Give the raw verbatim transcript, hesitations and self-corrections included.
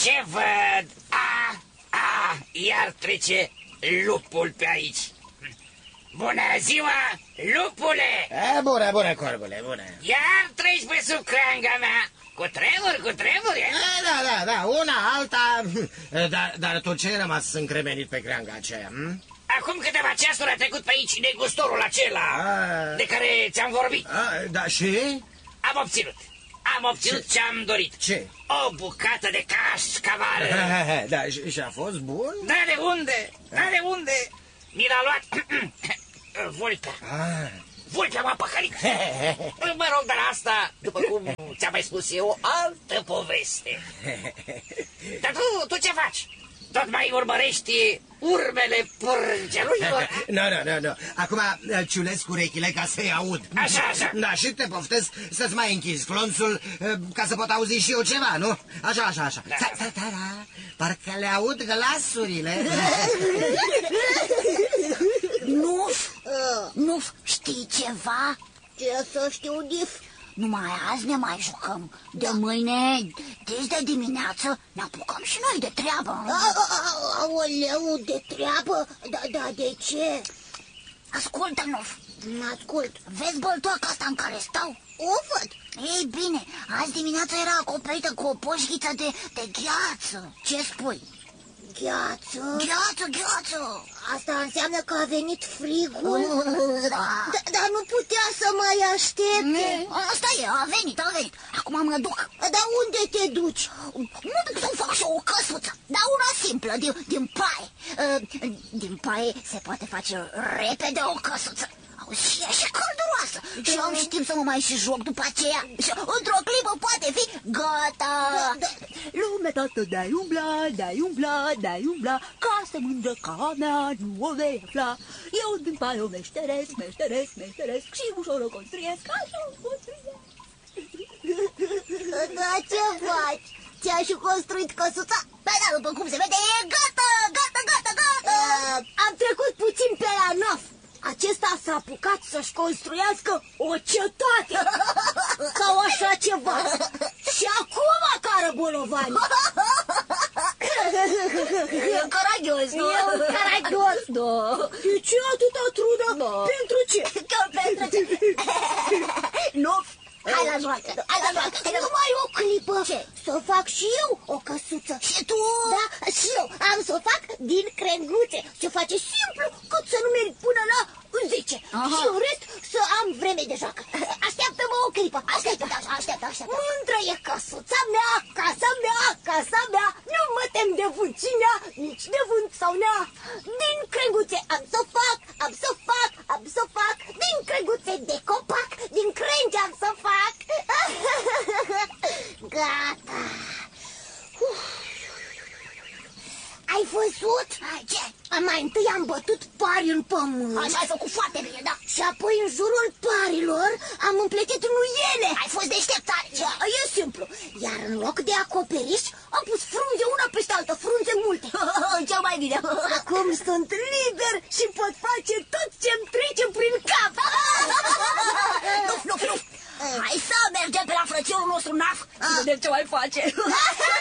Ce văd? A, a, iar trece lupul pe aici. Bună ziua, lupule! A, bună, bună, corbule, bună. Iar treci pe sub creanga mea. Cu tremuri, cu tremuri, eh? Da, da, da, una, alta. Dar, dar tu ce ai rămas încremenit pe creanga aceea? Hm? Acum câteva ceasuri a trecut pe aici negustorul acela A... de care ți-am vorbit. A, da, și? Am obținut. Am obținut ce-am dorit. Ce? O bucată de cașcaval. Da, și, și a fost bun? Da, de unde? Da, de unde? Mi l-a luat Vulpea. Ah. Vulpea m-a păcălit. Mă rog, dar asta, după cum ți-am mai spus eu, o altă poveste. Dar tu, tu ce faci? Tot mai urmărești urmele părângelurilor? Nu, nu, nu, nu. Acum ciulesc urechile ca să-i aud. Așa, așa. Da, și te poftesc să-ți mai închizi clonțul ca să pot auzi și eu ceva, nu? Așa, așa, așa. Da. Stai, stai, stai, da. Parcă le aud glasurile. Nu, nu știi ceva? Ce să știu, Dif? Numai azi ne mai jucăm. De mâine, deci de dimineață, ne apucăm și noi de treabă. Aoleu, de treabă? Da, da, de ce? Ascultă, nu. Ascult. Vezi băltoaca asta în care stau? O văd. Ei bine, azi dimineața era acoperită cu o poșghiță de, de gheață. Ce spui? Gheață? Gheață, gheață. Asta înseamnă că a venit frigul? Da. Da, dar nu putea să mai aștepte. Asta e, a venit, a venit. Acum mă duc. Dar unde te duci? Mă duc să-mi fac și o căsuță, dar una simplă, din, din paie. Din paie se poate face repede o căsuță. Auzi, și e și călduroasă. Și am și timp să mă mai și joc după aceea. Și într-o clipă poate fi gata. Lumea toată de-ai umbla, de-ai umbla, de-ai umbla, casă mândră ca a mea nu o vei afla. Eu din paie o meșteresc, meșteresc, meșteresc și ușor o construiesc, așa o construiesc. Da, ce faci? Ți-ai și construit căsuța? Păi da, după cum se vede, e gata, gata, gata, gata. Uh, am trecut puțin pe la Naf. Acesta s-a apucat să-și construiască o cetate sau așa ceva. Și acum cară bolovani. E caragios, nu? E un caragios. Da. De ce atâta trudă? Da. Pentru ce? Chiar pentru ce? Nu? Hai la joacă, hai la joacă. Numai o clipă. Ce? Să fac și eu o căsuță. Și tu? Da, și eu am să o fac din crenguțe. Se face simplu, cât să nu merg până la zece. Aha. Și în rest să am vreme de joacă. Așteaptă-mă o clipă. Așteaptă, așteaptă, așteaptă. Mândră e căsuța mea, casa mea, casa mea. Nu mă tem de vâncimea, nici de vânt sau nea. Din crenguțe am să fac, am să fac, am să fac. Din crenguțe de copac, din crengi am să fac. Gata. Uf. Ai văzut? Ai, ce? Mai întâi am bătut pari în pământ. Așa ai făcut foarte bine, da. Și apoi în jurul parilor am împletit nuiele. Ai fost deșteptare. Da, e simplu. Iar în loc de acoperiș am pus frunze una peste altă, frunze multe. Cel mai bine. Acum sunt liber și pot face tot ce-mi trece prin cap. Nu, nu, nu. Hai să mergem pe la frățiorul nostru Naf. Să vedem ce mai face.